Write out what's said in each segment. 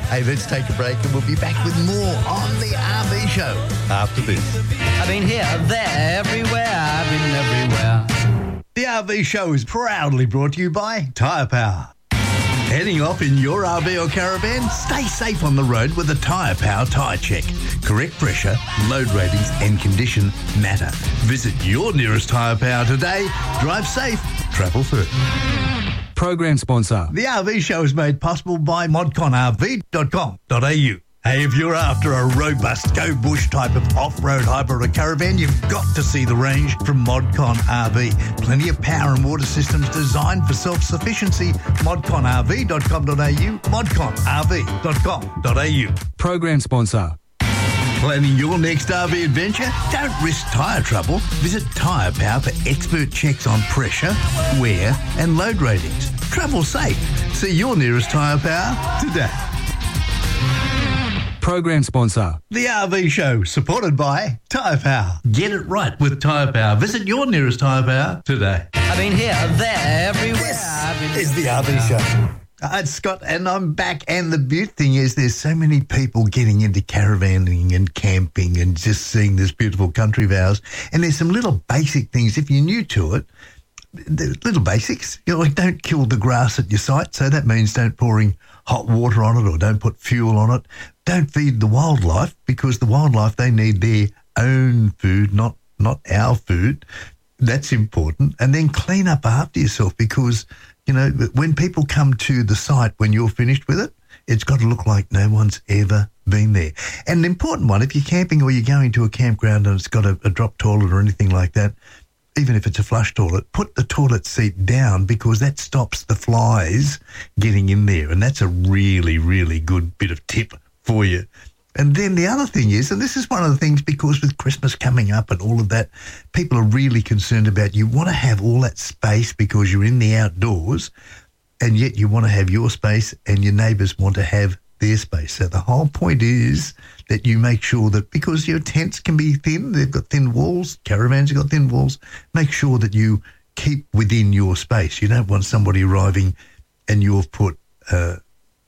Hey, let's take a break and we'll be back with more on the RV Show after this. I've been here, there, everywhere. I've been everywhere. The RV Show is proudly brought to you by Tyre Power. Heading off in your RV or caravan? Stay safe on the road with a Tyre Power tyre check. Correct pressure, load ratings and condition matter. Visit your nearest Tyre Power today. Drive safe, travel first. Program sponsor. The RV Show is made possible by modconrv.com.au. Hey, if you're after a robust go-bush type of off-road hybrid or caravan, you've got to see the range from Modcon RV. Plenty of power and water systems designed for self-sufficiency. modconrv.com.au, modconrv.com.au. Program sponsor. Planning your next RV adventure? Don't risk tyre trouble. Visit Tyre Power for expert checks on pressure, wear and load ratings. Travel safe. See your nearest Tyre Power today. Program sponsor. The RV Show, supported by Tyre Power. Get it right with Tyre Power. Visit your nearest Tyre Power today. I've been here, there, everywhere. This is the RV Show. It's Scott, and I'm back. And the beauty thing is there's so many people getting into caravanning and camping and just seeing this beautiful country of ours. And there's some little basic things, if you're new to it, the little basics. You know, like don't kill the grass at your site. So that means don't pouring hot water on it or don't put fuel on it. Don't feed the wildlife, because the wildlife, they need their own food, not our food. That's important. And then clean up after yourself, because, you know, when people come to the site when you're finished with it, it's got to look like no one's ever been there. And an important one, if you're camping or you're going to a campground and it's got a drop toilet or anything like that, even if it's a flush toilet, put the toilet seat down, because that stops the flies getting in there. And that's a really, really good bit of tip for you. And then the other thing is, and this is one of the things, because with Christmas coming up and all of that, people are really concerned about, you want to have all that space because you're in the outdoors, and yet you want to have your space and your neighbours want to have their space. So the whole point is that you make sure that, because your tents can be thin, they've got thin walls, caravans have got thin walls, make sure that you keep within your space. You don't want somebody arriving and you've put a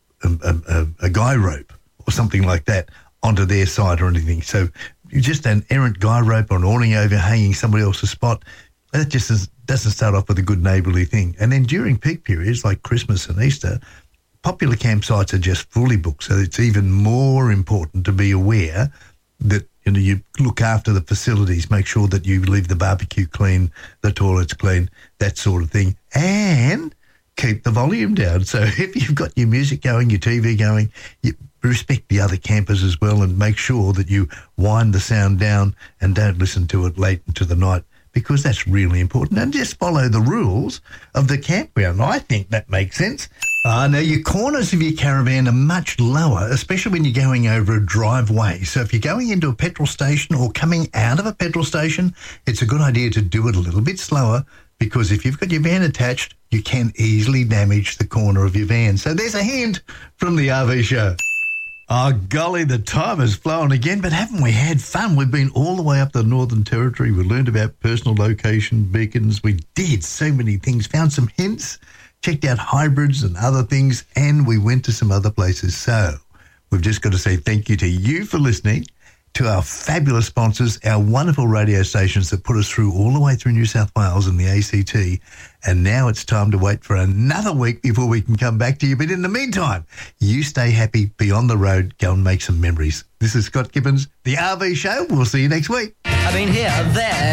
guy rope or something like that onto their side or anything. So you just an errant guy rope or an awning overhanging somebody else's spot, that just doesn't start off with a good neighbourly thing. And then during peak periods like Christmas and Easter, popular campsites are just fully booked. So it's even more important to be aware that, you know, you look after the facilities, make sure that you leave the barbecue clean, the toilets clean, that sort of thing, and keep the volume down. So if you've got your music going, your TV going, you respect the other campers as well, and make sure that you wind the sound down and don't listen to it late into the night, because that's really important. And just follow the rules of the campground. I think that makes sense. Now, your corners of your caravan are much lower, especially when you're going over a driveway. So if you're going into a petrol station or coming out of a petrol station, it's a good idea to do it a little bit slower, because if you've got your van attached, you can easily damage the corner of your van. So there's a hint from the RV Show. Oh, golly, the time has flown again, but haven't we had fun? We've been all the way up the Northern Territory. We learned about personal location beacons. We did so many things, found some hints, checked out hybrids and other things, and we went to some other places. So we've just got to say thank you to you for listening, to our fabulous sponsors, our wonderful radio stations that put us through all the way through New South Wales and the ACT. And now it's time to wait for another week before we can come back to you. But in the meantime, you stay happy, be on the road, go and make some memories. This is Scott Gibbons, the RV Show. We'll see you next week. I've been here, there.